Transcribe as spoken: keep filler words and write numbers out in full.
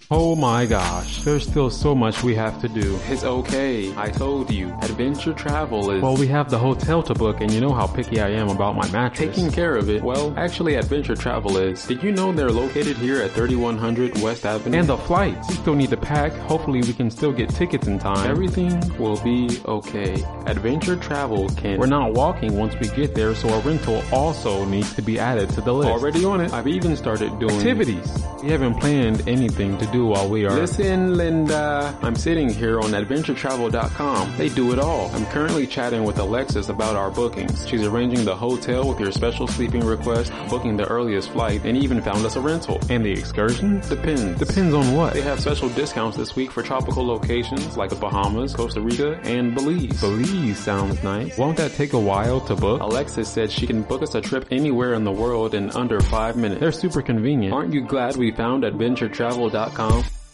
Oh my gosh, there's still so much we have to do. It's okay, I told you. Adventure Travel is... Well, we have the hotel to book and you know how picky I am about my mattress. Taking care of it, well, actually Adventure Travel is. Did you know they're located here at thirty-one hundred West Avenue? And the flights, we still need to pack. Hopefully we can still get tickets in time. Everything will be okay. Adventure Travel can... We're not walking once we get there, so a rental also needs to be added to the list. Already on it. I've even started doing... activities. We haven't planned anything to do while we are... Listen, Linda, I'm sitting here on adventure travel dot com. They do it all. I'm currently chatting with Alexis about our bookings. She's arranging the hotel with your special sleeping request, booking the earliest flight, and even found us a rental. And the excursion? Depends. Depends on what? They have special discounts this week for tropical locations like the Bahamas, Costa Rica, and Belize. Belize sounds nice. Won't that take a while to book? Alexis said she can book us a trip anywhere in the world in under five minutes. They're super convenient. Aren't you glad we found adventure travel dot com?